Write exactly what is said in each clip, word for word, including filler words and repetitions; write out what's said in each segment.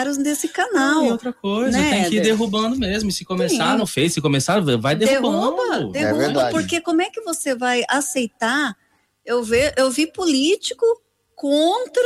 comentários desse canal. Não, e outra coisa, né, tem que ir Éder? derrubando mesmo. Se começar Sim. no Face, se começar, vai derrubando. Derruba, derruba, É verdade. porque como é que você vai aceitar? Eu, ve, eu vi político contra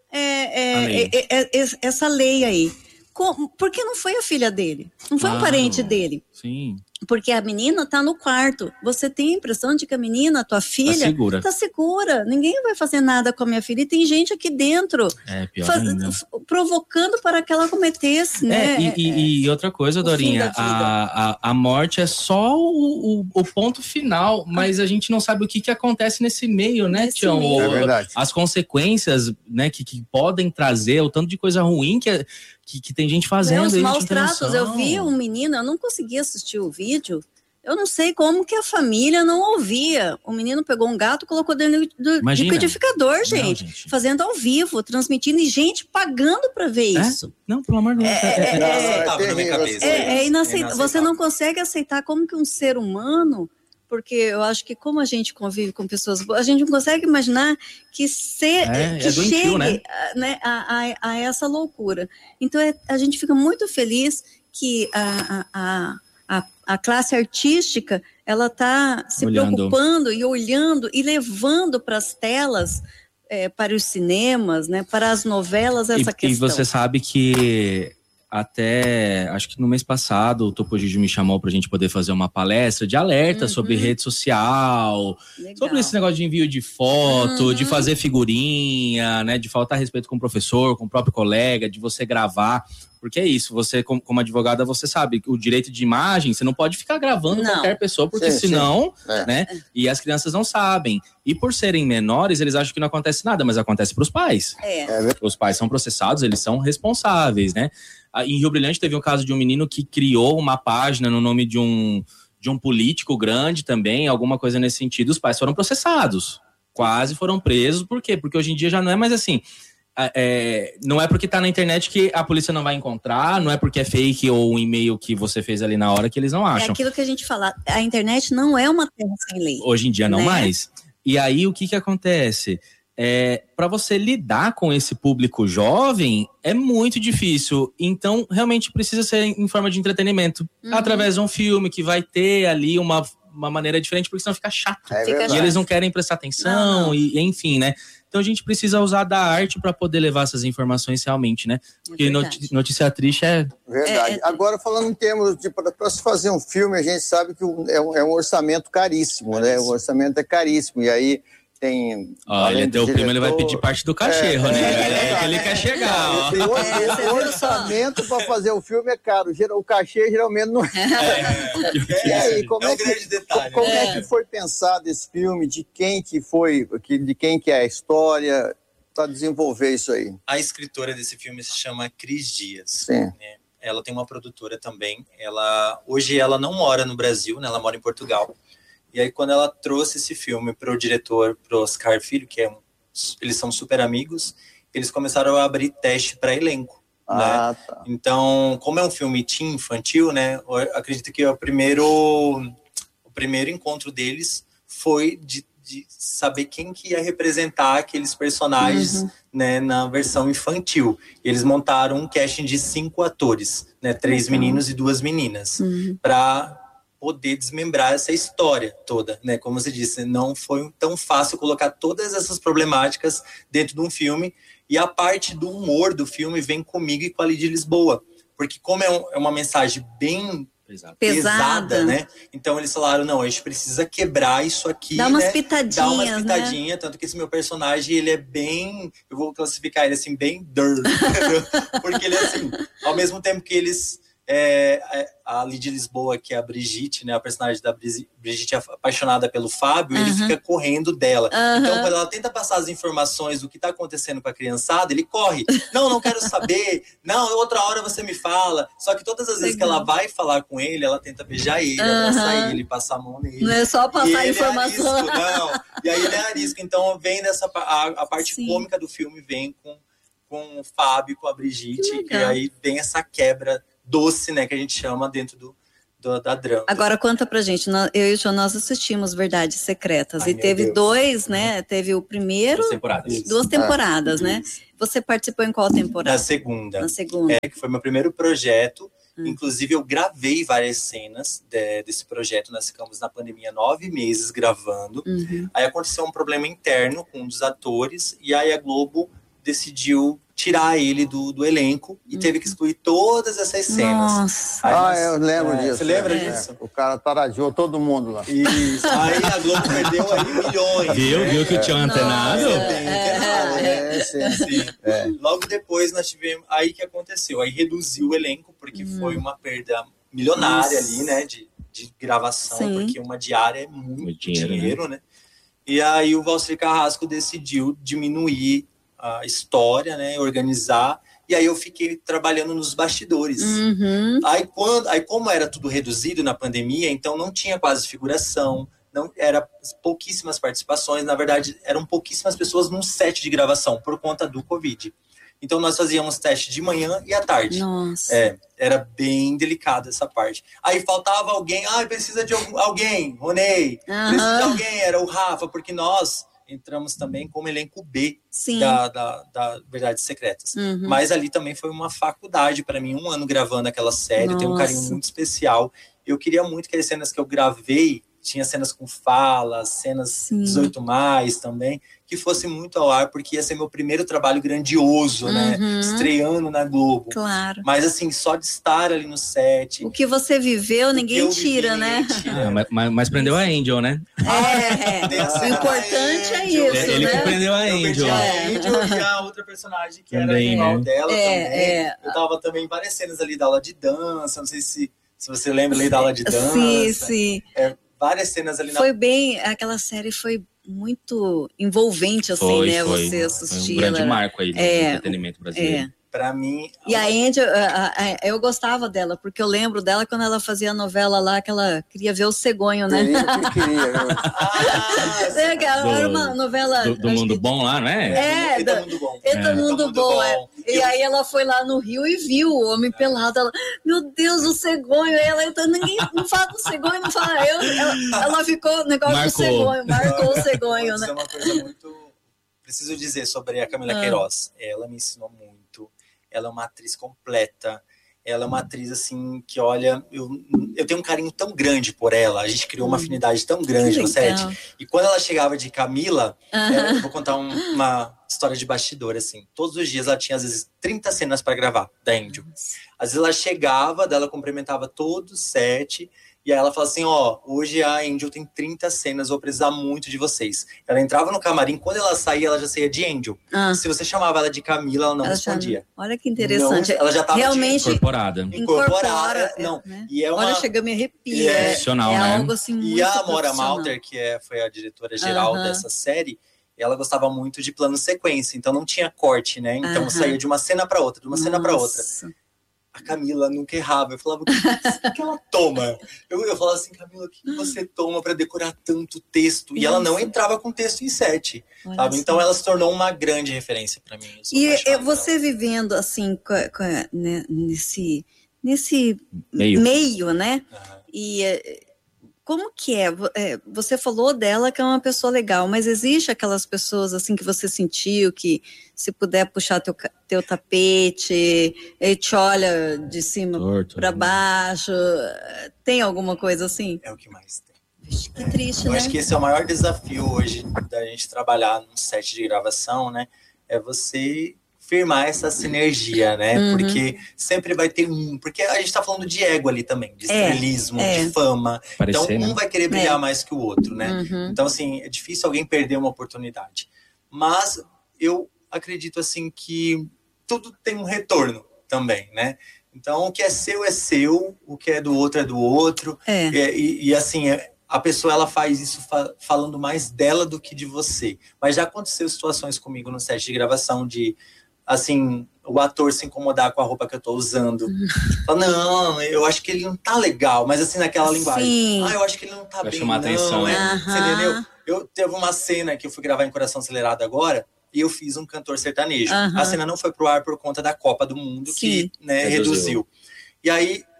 é, é, lei. é, é, é, essa lei aí. Com, porque não foi a filha dele, não foi Claro. um parente dele. Sim. Porque a menina tá no quarto. Você tem a impressão de que a menina, a tua filha, Tá segura. tá segura. Ninguém vai fazer nada com a minha filha. E tem gente aqui dentro É, pior faz, ainda. provocando para que ela cometesse, É, né? e, e, e outra coisa, o fim Dorinha, da vida. a, a, a morte é só o, o, o ponto final, mas a gente não sabe o que, que acontece nesse meio, né, Nesse Tião? meio. É verdade. As consequências, né, que, que podem trazer, o tanto de coisa ruim que, é- que, que tem gente fazendo. É, os aí, a gente maus não tem tratos. noção. Eu vi um menino, eu não consegui assistir o vídeo. Eu não sei como que a família não ouvia. O menino pegou um gato e colocou dentro do Imagina. liquidificador, Não, gente, gente. Fazendo ao vivo, transmitindo, e gente pagando para ver É? isso. Não, pelo amor de Deus. É, é- é- é, Não, é, não tava na minha terrível. cabeça. É, é inaceitável. Você inaceitável. não consegue aceitar como que um ser humano, porque eu acho que como a gente convive com pessoas boas, a gente não consegue imaginar que, ser, É, que é doentio, chegue né? a, né, a, a, a essa loucura. Então é, a gente fica muito feliz que a, a, a, a classe artística ela está se Olhando. preocupando e olhando e levando para as telas, é, para os cinemas, né, para as novelas, essa e, questão. E você sabe que até, acho que no mês passado, o Topo Gigi me chamou pra gente poder fazer uma palestra de alerta Uhum. sobre rede social, Legal. sobre esse negócio de envio de foto, Uhum. de fazer figurinha, né, de faltar respeito com o professor, com o próprio colega, de você gravar. Porque é isso, você como, como advogada, você sabe, o direito de imagem, você não pode ficar gravando Não. qualquer pessoa, porque Sim, sim. senão, É. né, e as crianças não sabem. E por serem menores, eles acham que não acontece nada, mas acontece pros pais. É. É verdade. Os pais são processados, eles são responsáveis, né? Ah, em Rio Brilhante teve um caso de um menino que criou uma página no nome de um, de um político grande também, alguma coisa nesse sentido. Os pais foram processados, quase foram presos. Por quê? Porque hoje em dia já não é mais assim. É, não é porque tá na internet que a polícia não vai encontrar, não é porque é fake ou um e-mail que você fez ali na hora que eles não É acham. aquilo que a gente fala, a internet não é uma terra sem lei. Hoje em dia não né? mais. E aí o que que acontece? É, para você lidar com esse público jovem é muito difícil. Então realmente precisa ser em forma de entretenimento, Uhum. através de um filme que vai ter ali uma, uma maneira diferente, porque senão fica chato. É Fica verdade. E eles não querem prestar atenção, Não, não. E, enfim, né? Então a gente precisa usar da arte para poder levar essas informações realmente, né? Porque É noti- verdade. notícia triste é... Verdade. É, é- Agora, falando em termos de para se fazer um filme, a gente sabe que o- é um, é um orçamento caríssimo, né? O orçamento é caríssimo. E aí tem. Olha, além do teu primo ele vai diretor- pedir parte do cachê, É, Rony. é, É, é, que ele quer chegar, ó. O, or- É, você o viu orçamento para fazer o filme é caro. Geral- O cachê geralmente não é. E aí, como é é, um grande que, detalhe. como né? é que foi pensado esse filme? De quem que foi, que- de quem que é a história para desenvolver isso aí? A escritora desse filme se chama Cris Dias. Sim. Ela tem uma produtora também. Ela, hoje ela não mora no Brasil, né? Ela mora em Portugal. E aí quando ela trouxe esse filme para o diretor, para o Oscar Filho, que é um, eles são super amigos, eles começaram a abrir teste para elenco. Ah, né? tá. Então, como é um filme teen infantil, né? Eu acredito que o primeiro, o primeiro encontro deles foi de, de saber quem que ia representar aqueles personagens, Uhum. né, na versão infantil. Eles montaram um casting de cinco atores, né? Três Legal. meninos e duas meninas, Uhum. para poder desmembrar essa história toda, né? Como você disse, não foi tão fácil colocar todas essas problemáticas dentro de um filme, e a parte do humor do filme vem comigo e com a Lidia Lisboa, porque como é, um, é uma mensagem bem Exato. Pesada. pesada, né? Então eles falaram, não, a gente precisa quebrar isso aqui, Dá umas né? pitadinhas, Dá umas né? pitadinhas, tanto que esse meu personagem, ele é bem, eu vou classificar ele assim, bem dirt, entendeu? Porque ele é assim, ao mesmo tempo que eles, é, a Lidia Lisboa, que é a Brigitte, né, a personagem da Brigitte apaixonada pelo Fábio, ele Uhum. fica correndo dela. Uhum. Então, quando ela tenta passar as informações do que tá acontecendo com a criançada, ele corre. Não, não quero saber. Não, outra hora você me fala. Só que todas as vezes que Legal. ela vai falar com ele, ela tenta beijar ele, Uhum. abraçar ele, passar a mão nele. Não é só E passar ele informação. É arisco, não. E aí ele é arisco. Então vem dessa pa- a, a parte Sim. cômica do filme vem com, com o Fábio, com a Que Brigitte. legal. E aí vem essa quebra doce, né, que a gente chama dentro do, do, da drama. Agora conta pra gente, nós, eu e o João, nós assistimos Verdades Secretas. Ai, e teve Deus. dois, né? Teve o primeiro, Duas temporadas. duas temporadas, Ah, né? Você participou em qual temporada? Na segunda. Na segunda. É, que foi meu primeiro projeto. Hum. Inclusive, eu gravei várias cenas de, desse projeto. Nós ficamos na pandemia nove meses gravando. Uhum. Aí aconteceu um problema interno com um dos atores. E aí a Globo decidiu tirar ele do, do elenco. E Uhum. teve que excluir todas essas cenas. Nossa. Aí Ah, nós- eu lembro é, disso. Você lembra é, disso? é. O cara taragiou todo mundo lá. Isso. Aí a Globo perdeu aí milhões. Viu? né? Viu que eu tinha um antenado? Nossa. É, bem antenado, né? É, sim. Sim. É. Logo depois nós tivemos. Aí que aconteceu? Aí reduziu o elenco, porque Hum. foi uma perda milionária Nossa. ali, né? De, de gravação, Sim. porque uma diária é muito, Muito dinheiro, dinheiro, né? E aí o Valcir Carrasco decidiu diminuir a história, né? Organizar. E aí eu fiquei trabalhando nos bastidores. Uhum. Aí, quando, aí, como era tudo reduzido na pandemia, então não tinha quase figuração, não era pouquíssimas participações. Na verdade, eram pouquíssimas pessoas num set de gravação por conta do Covid. Então nós fazíamos teste de manhã e à tarde. Nossa. É, era bem delicada essa parte. Aí faltava alguém, ah, precisa de algum, alguém, Ronei, precisa de Aham. alguém, era o Rafa, porque nós entramos também como elenco B Sim. da, da, da Verdades Secretas. Uhum. Mas ali também foi uma faculdade para mim, um ano gravando aquela série, eu tenho um carinho Nossa. muito especial. Eu queria muito que as cenas que eu gravei, tinha cenas com falas, cenas Sim. dezoito mais também, que fosse muito ao ar, porque ia ser meu primeiro trabalho grandioso, né? Uhum. Estreando na Globo. Claro. Mas assim, só de estar ali no set. O que você viveu, o que ninguém eu vivi, tira, ninguém né? tira. Ah, mas, mas- mas prendeu a Angel, né? É, é. Tem a O cena importante da é Angel, isso, Ele né? que prendeu a Eu perdi Angel. a É. Angel e a outra personagem que Também, era rival né? dela É, também. é. Eu tava também em várias cenas ali da aula de dança, não sei se, se você lembra ali da aula de dança. Sim, sim. É, várias cenas ali na Foi bem, aquela série foi muito envolvente, assim, Foi, né? foi. Você Foi assistir. um grande ela- marco aí do É, entretenimento brasileiro. É. Pra mim. E a Angel, a- a- eu gostava dela, porque eu lembro dela quando ela fazia a novela lá, que ela queria ver o cegonho, né? Queria que queria. eu- Ah, É, que era Do- uma novela. Do, do acho mundo que- bom lá, não é? É, Eita, da- Mundo Bom. Eita, É. mundo Muito bom, bom. é. E Eu- aí ela foi lá no Rio e viu o homem pelado. Ela, meu Deus, o cegonho. Aí ela, então, ninguém não fala do cegonho, não fala. Eu, ela, ela ficou no negócio Marcou. do cegonho, marcou o Vou cegonho, dizer né? uma coisa muito. Preciso dizer sobre a Camila Ah. Queiroz. Ela me ensinou muito. Ela é uma atriz completa. Ela é uma atriz, assim, que olha. Eu, eu tenho um carinho tão grande por ela. A gente criou uma Hum. afinidade tão grande Que no set. legal. E quando ela chegava de Camila, Aham. ela- eu vou contar um- uma história de bastidor, assim. Todos os dias ela tinha, às vezes, trinta cenas para gravar da Angel. Às vezes ela chegava, daí ela cumprimentava todo o set. E aí ela falava assim, ó, hoje a Angel tem trinta cenas, vou precisar muito de vocês. Ela entrava no camarim, quando ela saía, ela já saía de Angel. Ah, Se você chamava ela de Camila, ela não ela já- respondia. olha que interessante. Não, ela já tava Realmente Incorporada. incorporada. é, Não. né? E é uma... Olha, chega, me arrepia. É É, profissional, é né? algo assim muito E a Amora profissional. Malter, que é, foi a diretora-geral Aham. dessa série, ela gostava muito de plano sequência, então não tinha corte, né? Então Aham. saía de uma cena para outra, de uma cena para outra. Nossa. A Camila nunca errava. Eu falava, o que, que ela toma? Eu, eu falava assim, Camila, o que você toma para decorar tanto texto? E ela não Isso. entrava com texto em set, Olha sabe? só. Então ela se tornou uma grande referência para mim. Eu sou E apaixonado eh, por você vivendo assim, com a- com a- né, nesse, nesse Meio. meio, né? ela. Aham. E eh, como que é? Vo- eh, Você falou dela que é uma pessoa legal, mas existe aquelas pessoas assim que você sentiu que se puder puxar teu, ca- teu tapete, ele te olha de cima Torto. para baixo, eh, tem alguma coisa assim? É o que mais tem. Vixe, que triste, Eu né? acho que esse é o maior desafio hoje da gente trabalhar num set de gravação, né? É você firmar essa sinergia, né? Uhum. Porque sempre vai ter um... Porque a gente tá falando de ego ali também, de É, estrelismo, é. de fama. Parecer, Então, um né? vai querer brilhar É. mais que o outro, né? Uhum. Então, assim, é difícil alguém perder uma oportunidade. Mas eu acredito, assim, que tudo tem um retorno também, né? Então, o que é seu é seu, o que é do outro é do outro. É. E, e- e, assim, é- a pessoa ela faz isso fa- falando mais dela do que de você. Mas já aconteceu situações comigo no set de gravação de, assim, o ator se incomodar com a roupa que eu tô usando. Fala, não, eu acho que ele não tá legal. Mas assim, naquela linguagem. Sim. Ah, eu acho que ele não tá Vai bem, chamar não. atenção, é. né? Você entendeu? Eu teve uma cena que eu fui gravar em Coração Acelerado agora, e eu fiz um cantor sertanejo. Aham. A cena não foi pro ar por conta da Copa do Mundo, Sim. que né, Reduziu. reduziu. E aí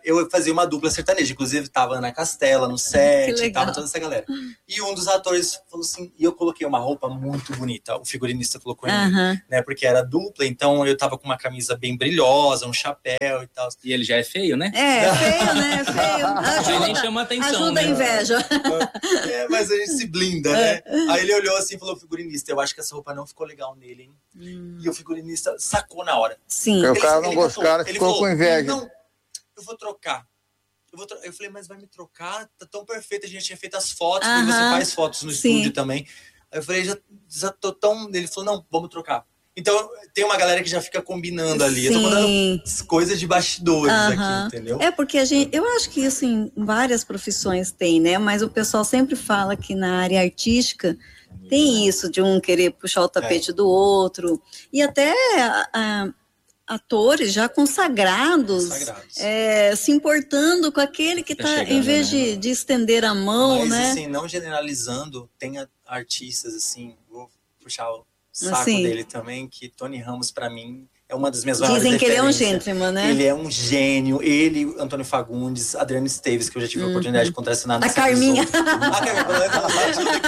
eu fazia uma dupla sertaneja. Inclusive, tava Ana Castela no set, tava toda essa galera. E um dos atores falou assim, e eu coloquei uma roupa muito bonita. O figurinista colocou em mim, Uhum. né? Porque era dupla, então eu tava com uma camisa bem brilhosa, um chapéu e tal. E ele já é feio, né? É, é feio, né? É feio. Aí nem Ajuda, chama atenção, ajuda né? a inveja. É, mas a gente se blinda, né? Aí ele olhou assim e falou, figurinista, eu acho que essa roupa não ficou legal nele, hein? Hum. E o figurinista sacou na hora. Sim. O cara não ele gostou, o cara ele ficou falou, com inveja. Não, eu vou trocar. Eu, vou tro... eu falei, mas vai me trocar? Tá tão perfeito, a gente tinha feito as fotos, porque você Aham. faz fotos no Sim. estúdio também. Aí eu falei, já, já tô tão... Ele falou, não, vamos trocar. Então, tem uma galera que já fica combinando ali. Eu tô Sim. falando coisas de bastidores Aham. aqui, entendeu? É porque a gente, eu acho que isso em várias profissões tem, né? Mas o pessoal sempre fala que na área artística tem isso de um querer puxar o tapete É. do outro. E até a, atores já consagrados, Consagrados. é, se importando com aquele que Tá está, chegando, em vez né? de, de estender a mão, Mas, né? assim, não generalizando, tem a- artistas, assim, vou puxar o saco Assim. dele também, que Tony Ramos, pra mim, é uma das minhas maiores Dizem que ele é um referências. gentleman, né? Ele é um gênio. Ele, Antônio Fagundes, Adriano Esteves, que eu já tive a oportunidade de contracenar. Uhum. A Carminha. A Carminha, quando eu falo,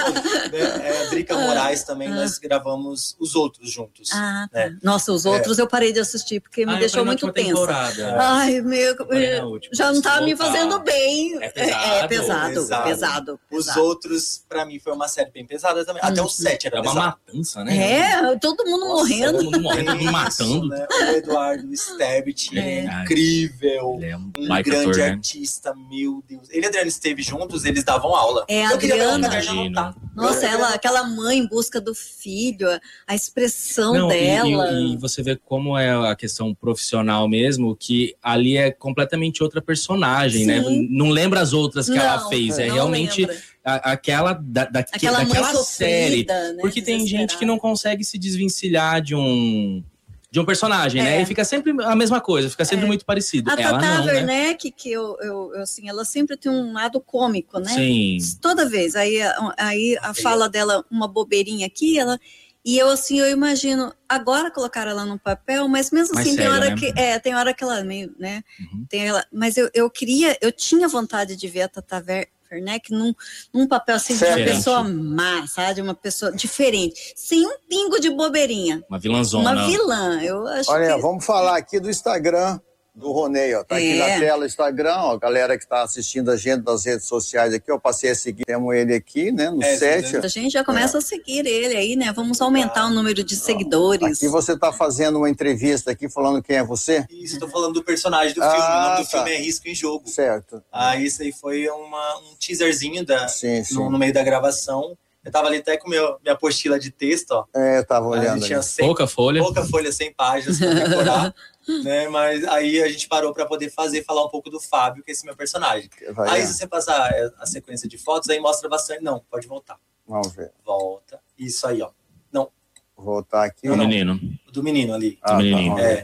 né? É, a Drica Moraes também, nós gravamos os outros juntos. Ah, tá. né? Nossa, os outros eu parei de assistir, porque me Ah, eu deixou parei na muito última tensa. temporada. Ai, meu, parei na última. já não estava me Voltar. fazendo bem. É É pesado, é pesado, pesado. pesado. Os pesado. outros, pra mim, foi uma série bem pesada também. Até o sete era É uma pesado. matança, né? É, todo mundo Nossa, morrendo. Todo mundo morrendo, todo mundo Isso, matando. né? O Eduardo Sterbit, ele é É. incrível. Ele é um Um baita grande ator, né? artista, meu Deus. Ele e a Adriana esteve juntos, eles davam aula. É, a eu queria dar uma Adriana. caderno anotar. Nossa, Eu- ela, aquela mãe em busca do filho, a expressão Não, e- dela. E, e você vê como é a questão profissional mesmo, que ali é completamente outra personagem, né? Sim. Não lembra as outras que ela Não, fez, é não realmente lembra. a- aquela da, da, Aquela mãe daquela série. sofrida, né, Porque tem gente desesperada. que não consegue se desvencilhar de um de um personagem, É. né? E fica sempre a mesma coisa, fica sempre É. muito parecido. A Ela Tata não, né? Werneck, que eu, eu, eu, assim, ela sempre tem um lado cômico, né? Sim. Toda vez. Aí, a- aí a fala dela, uma bobeirinha aqui, ela. E eu, assim, eu imagino, agora colocaram ela no papel, mas mesmo Mais assim, tem séria, hora né? que. É, tem hora que ela é meio, né? Uhum. Tem ela, mas eu, eu queria, eu tinha vontade de ver a Tata Wer- Werneck num, num papel assim de uma Diferente. pessoa má, sabe? De uma pessoa diferente, sem um pingo de bobeirinha. Uma vilãzona. Uma vilã, eu acho Olha, que. vamos falar aqui do Instagram do Ronei, ó. Tá aqui É. na tela o Instagram, ó. Galera que está assistindo a gente das redes sociais aqui, eu passei a seguir. Temos ele aqui, né, no É, set. A gente já começa a seguir ele aí, né? Vamos aumentar o número de seguidores. Aqui você está fazendo uma entrevista aqui falando quem é você? Isso, tô falando do personagem do Ah, filme. O nome do tá. filme é Risco em Jogo. Certo. Ah, isso aí foi uma, um teaserzinho da, Sim, sim. no, no meio da gravação. Eu tava ali até com meu, minha apostila de texto, ó. É, eu tava Aí olhando tinha ali. cem, Pouca folha. pouca folha, cem páginas pra decorar. né? Mas aí a gente parou para poder fazer, falar um pouco do Fábio, que é esse meu personagem. Vai, Aí é. se você passar a sequência de fotos, aí mostra bastante. Não, pode voltar. Vamos ver. Volta. Isso aí, ó. Não, Vou voltar aqui. O não. menino. do menino ali. Ah, menininho. vamos ver. É.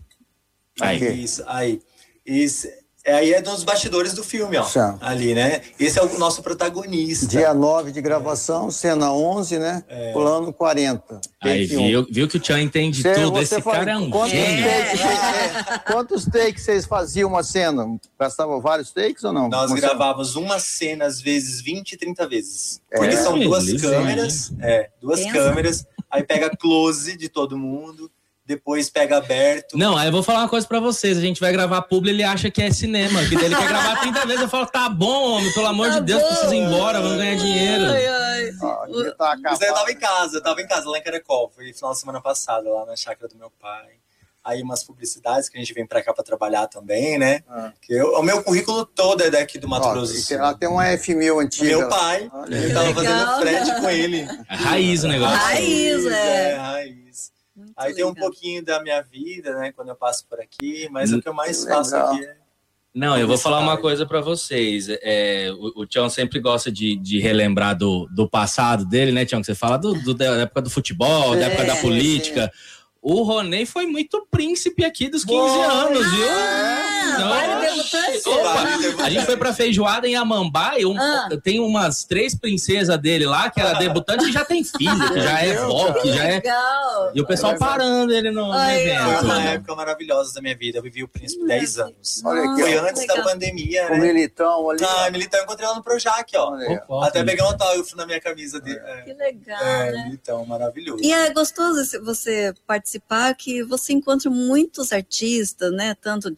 Aí. Isso, aí. Isso, é, aí é dos bastidores do filme, ó. Certo. Ali, né? Esse é o nosso protagonista. Dia nove de gravação, cena onze, né? É. Plano quarenta. Aí Take um. viu, viu que o Tchan entende Cê- tudo. você Esse fala, cara é um quantos gênio. takes, é, quantos takes vocês faziam uma cena? Gastavam vários takes ou não? Nós Uma cena? gravávamos uma cena, às vezes, vinte, trinta vezes. É. Porque são duas Beleza, câmeras. É, duas Pensa. câmeras. Aí pega close de todo mundo. Depois pega aberto. Não, aí eu vou falar uma coisa pra vocês. A gente vai gravar publi, ele acha que é cinema. Que daí ele quer gravar trinta vezes. Eu falo, tá bom, homem, pelo amor Tá de Deus, bom. precisa ir embora, vamos ganhar dinheiro. Ai, ai. Ah, aqui tá Mas aí eu tava em acabado. casa, eu tava em casa, lá em Caracol. Foi final de semana passada, lá na chácara do meu pai. Aí umas publicidades que a gente vem pra cá pra trabalhar também, né? Ah. Que eu, o meu currículo todo é daqui do Mato Ó, Grosso do e Sul. tem- lá tem uma F mil antiga. Meu pai, Olha eu aí. tava Legal. fazendo frete com ele. É raiz o negócio. Raiz, é. é, raiz. Muito Aí tem um legal. pouquinho da minha vida, né? Quando eu passo por aqui, mas Hum, o que eu mais que faço legal. aqui é. Não, eu vou falar uma Publicidade. coisa pra vocês. É, o, o Tião sempre gosta de, de relembrar do, do passado dele, né, Tião? Que você fala do, do- da época do futebol, da É, época da sim, política. O Ronei foi muito príncipe aqui dos quinze Boa. anos, viu? É, Ah, baile debutante? Opa, a gente foi pra feijoada em Amambá e um, Ah. tem umas três princesas dele lá, que era debutante e já tem filho, que já é vó, que já é... Legal. E o pessoal parando ele no, no Ai, Foi evento. uma né? época maravilhosa da minha vida. Eu vivi o Príncipe dez anos. Olha aqui, Foi ó. antes legal. da pandemia, O né? Militão ali. Ah, Militão eu encontrei lá no Projac, ó. Olha aí, ó. Opa, Até peguei um autógrafo na minha camisa dele. Que É, legal, é, né? Militão, maravilhoso. E é gostoso esse- você participar, que você encontra muitos artistas, né? Tanto